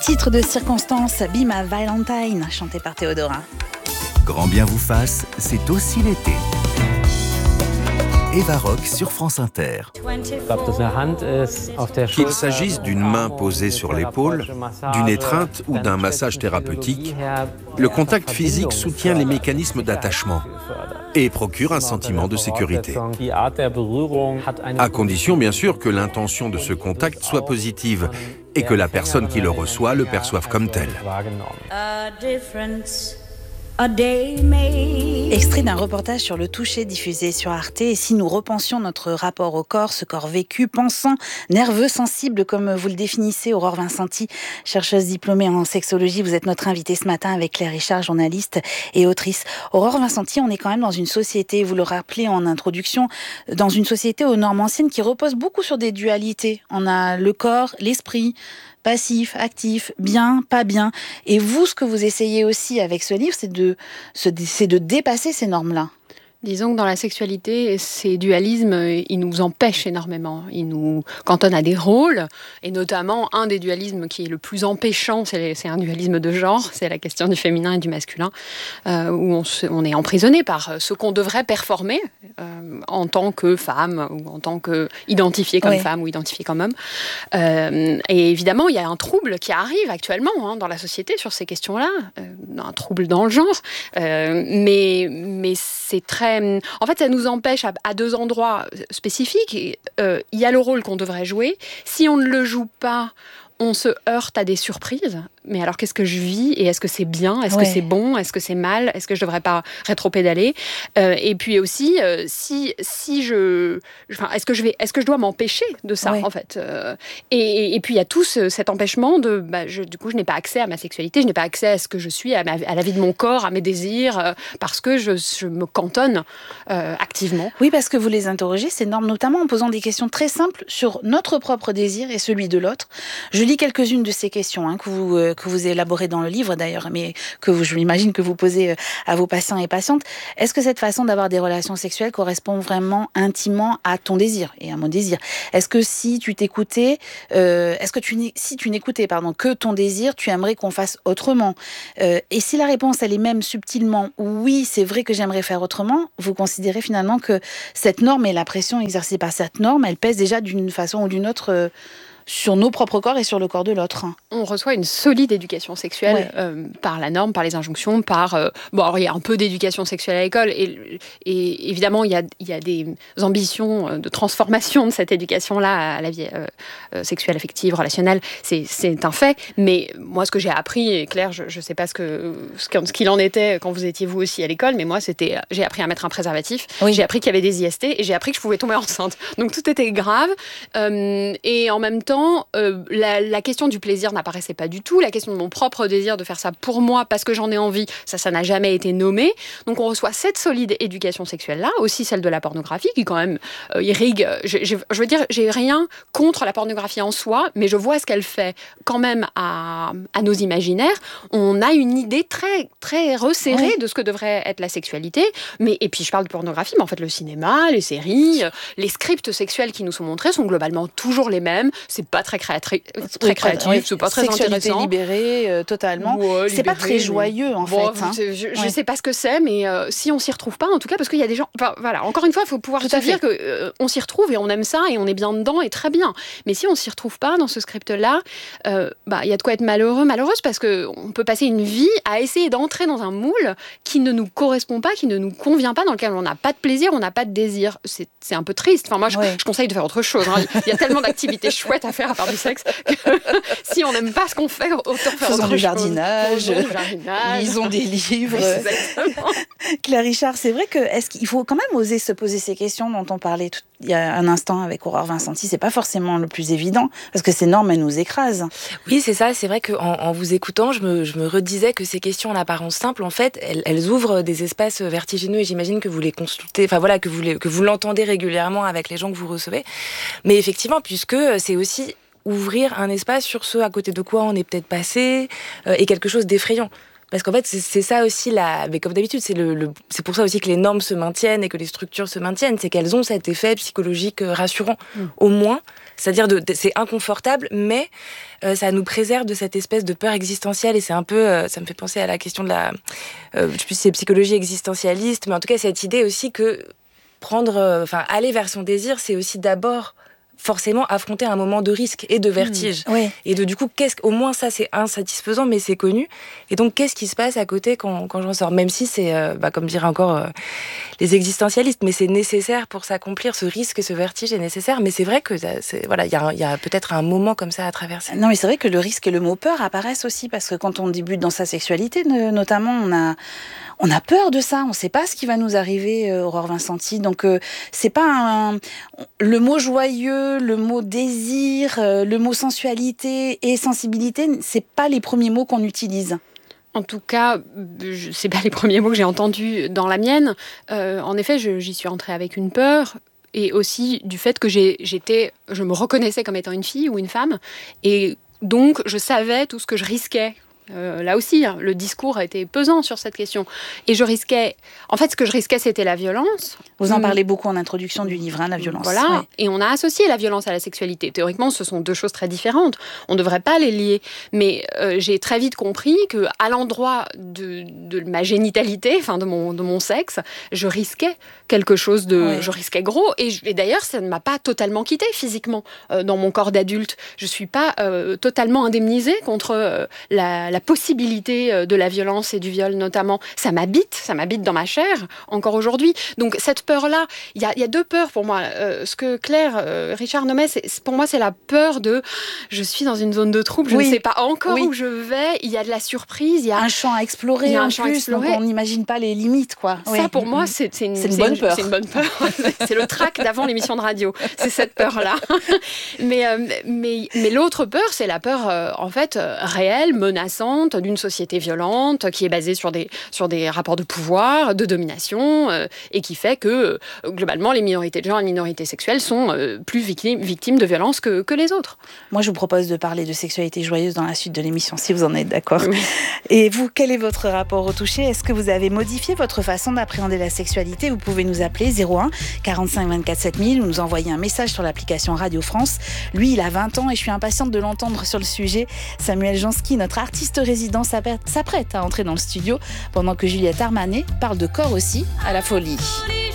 Titre de circonstance, Be My Valentine, chanté par Théodora. Grand bien vous fasse, c'est aussi l'été. Eva Rock sur France Inter. Qu'il s'agisse d'une main posée sur l'épaule, d'une étreinte ou d'un massage thérapeutique, le contact physique soutient les mécanismes d'attachement et procure un sentiment de sécurité. À condition, bien sûr, que l'intention de ce contact soit positive et que la personne qui le reçoit le perçoive comme tel. Extrait d'un reportage sur le toucher diffusé sur Arte. Et si nous repensions notre rapport au corps, ce corps vécu, pensant, nerveux, sensible, comme vous le définissez, Aurore Vincenti, chercheuse diplômée en sexologie, vous êtes notre invitée ce matin avec Claire Richard, journaliste et autrice. Aurore Vincenti, on est quand même dans une société, vous le rappelez en introduction, dans une société aux normes anciennes qui repose beaucoup sur des dualités. On a le corps, l'esprit, passif, actif, bien, pas bien. Et vous, ce que vous essayez aussi avec ce livre, c'est de dépasser ces normes-là. Disons que dans la sexualité, ces dualismes, ils nous empêchent énormément. Ils nous cantonnent à des rôles, et notamment un des dualismes qui est le plus empêchant, c'est un dualisme de genre, c'est la question du féminin et du masculin, où on est emprisonné par ce qu'on devrait performer en tant que femme, ou en tant que identifié comme femme ou identifié comme homme. Et évidemment, il y a un trouble qui arrive actuellement dans la société sur ces questions-là, un trouble dans le genre, mais c'est très... En fait, ça nous empêche à deux endroits spécifiques. Il y a le rôle qu'on devrait jouer. Si on ne le joue pas, on se heurte à des surprises. Mais alors, qu'est-ce que je vis ? Et est-ce que c'est bien ? Est-ce que c'est bon ? Est-ce que c'est mal ? Est-ce que je ne devrais pas rétro-pédaler ? Et puis aussi, est-ce que je dois m'empêcher de ça, en fait ? Et puis, il y a tout cet empêchement de... du coup, je n'ai pas accès à ma sexualité, je n'ai pas accès à ce que je suis, à la vie de mon corps, à mes désirs, parce que je me cantonne activement. Oui, parce que vous les interrogez, ces normes, notamment en posant des questions très simples sur notre propre désir et celui de l'autre. Je lis quelques-unes de ces questions que vous élaborez dans le livre d'ailleurs, mais je l'imagine que vous posez à vos patients et patientes. Est-ce que cette façon d'avoir des relations sexuelles correspond vraiment intimement à ton désir et à mon désir ? Est-ce que si tu t'écoutais, si tu n'écoutais que ton désir, tu aimerais qu'on fasse autrement ? Et si la réponse elle est même subtilement oui, c'est vrai que j'aimerais faire autrement, vous considérez finalement que cette norme et la pression exercée par cette norme, elle pèse déjà d'une façon ou d'une autre sur nos propres corps et sur le corps de l'autre. On reçoit une solide éducation sexuelle par la norme, par les injonctions, alors il y a un peu d'éducation sexuelle à l'école et évidemment il y a des ambitions de transformation de cette éducation-là à la vie sexuelle, affective, relationnelle. C'est un fait. Mais moi, ce que j'ai appris, et Claire, je ne sais pas ce qu'il en était quand vous étiez vous aussi à l'école, mais moi, j'ai appris à mettre un préservatif, j'ai appris qu'il y avait des IST et j'ai appris que je pouvais tomber enceinte. Donc tout était grave. Et en même temps, la question du plaisir n'apparaissait pas du tout. La question de mon propre désir de faire ça pour moi parce que j'en ai envie, ça n'a jamais été nommé. Donc on reçoit cette solide éducation sexuelle-là, aussi celle de la pornographie qui quand même irrigue. Je veux dire, j'ai rien contre la pornographie en soi, mais je vois ce qu'elle fait quand même à nos imaginaires. On a une idée très, très resserrée de ce que devrait être la sexualité. Et puis je parle de pornographie, mais en fait le cinéma, les séries, les scripts sexuels qui nous sont montrés sont globalement toujours les mêmes. C'est pas très créatif, c'est pas très intéressant. Libérée totalement. C'est pas très joyeux en fait. Je sais pas ce que c'est, mais si on s'y retrouve pas, en tout cas, parce qu'il y a des gens. Voilà. Encore une fois, il faut pouvoir se dire que on s'y retrouve et on aime ça et on est bien dedans et très bien. Mais si on s'y retrouve pas dans ce script-là, il y a de quoi être malheureuse parce que on peut passer une vie à essayer d'entrer dans un moule qui ne nous correspond pas, qui ne nous convient pas, dans lequel on n'a pas de plaisir, on n'a pas de désir. C'est un peu triste. Enfin, moi, je conseille de faire autre chose. Il y a tellement d'activités chouettes à faire à part du sexe que si on n'aime pas ce qu'on fait, autant faire Faisons autre du chose. jardinage, lisons des livres. Exactement. Claire Richard, c'est vrai est-ce qu'il faut quand même oser se poser ces questions dont on parlait il y a un instant avec Aurore Vincenti, c'est pas forcément le plus évident parce que ces normes elles nous écrasent. Oui, c'est ça, c'est vrai qu'en vous écoutant, je me redisais que ces questions en apparence simples, en fait, elles ouvrent des espaces vertigineux et j'imagine que vous les consultez, que vous l'entendez régulièrement avec les gens que vous recevez. Mais effectivement, puisque c'est aussi ouvrir un espace sur ce à côté de quoi on est peut-être passé et quelque chose d'effrayant. Parce qu'en fait, c'est ça aussi, mais comme d'habitude, c'est pour ça aussi que les normes se maintiennent et que les structures se maintiennent, c'est qu'elles ont cet effet psychologique rassurant. Au moins, C'est-à-dire c'est inconfortable, mais ça nous préserve de cette espèce de peur existentielle. Et c'est un peu, ça me fait penser à la question de la, je sais plus si c'est psychologie existentialiste, mais en tout cas cette idée aussi que aller vers son désir, c'est aussi d'abord forcément affronter un moment de risque et de vertige. Et du coup, au moins ça, c'est insatisfaisant, mais c'est connu. Et donc, qu'est-ce qui se passe à côté quand j'en sors ? Même si c'est, comme diraient encore les existentialistes, mais c'est nécessaire pour s'accomplir, ce risque, ce vertige est nécessaire. Mais c'est vrai que il y a peut-être un moment comme ça à traverser. Non, mais c'est vrai que le risque et le mot peur apparaissent aussi, parce que quand on débute dans sa sexualité, notamment, on a peur de ça, on ne sait pas ce qui va nous arriver, Aurore Vincenti. Donc, c'est pas le mot joyeux, le mot désir, le mot sensualité et sensibilité, c'est pas les premiers mots qu'on utilise. En tout cas, c'est pas les premiers mots que j'ai entendus dans la mienne. En effet, j'y suis entrée avec une peur. Et aussi du fait que je me reconnaissais comme étant une fille ou une femme. Et donc, je savais tout ce que je risquais. Là aussi, le discours a été pesant sur cette question. Et ce que je risquais, c'était la violence. Vous en parlez beaucoup en introduction du livre, la violence. Voilà, ouais. Et on a associé la violence à la sexualité. Théoriquement, ce sont deux choses très différentes. On ne devrait pas les lier. Mais j'ai très vite compris qu'à l'endroit de ma génitalité, de mon sexe, je risquais quelque chose je risquais gros. Et d'ailleurs, ça ne m'a pas totalement quittée physiquement dans mon corps d'adulte. Je ne suis pas totalement indemnisée contre la possibilité de la violence et du viol notamment. Ça m'habite dans ma chair encore aujourd'hui. Donc cette peur-là, il y a deux peurs pour moi. Ce que Claire Richard nommait, pour moi c'est la peur de je suis dans une zone de trouble, je ne sais pas encore où je vais, il y a de la surprise, il y a un champ à explorer en plus, donc on n'imagine pas les limites quoi. Ça pour moi c'est une bonne peur. C'est une bonne peur. C'est le trac d'avant l'émission de radio. C'est cette peur-là. Mais l'autre peur, c'est la peur en fait réelle, menaçante d'une société violente qui est basée sur des rapports de pouvoir, de domination et qui fait que globalement les minorités de genre et les minorités sexuelles sont plus victimes de violences que les autres. Moi je vous propose de parler de sexualité joyeuse dans la suite de l'émission si vous en êtes d'accord. Oui. Et vous, quel est votre rapport au toucher ? Est-ce que vous avez modifié votre façon d'appréhender la sexualité ? Vous pouvez nous appeler 01 45 24 7000 ou nous envoyer un message sur l'application Radio France. Lui il a 20 ans et je suis impatiente de l'entendre sur le sujet. Samuel Jansky, notre artiste résident, s'apprête à entrer dans le studio pendant que Juliette Armanet parle de corps aussi à la folie.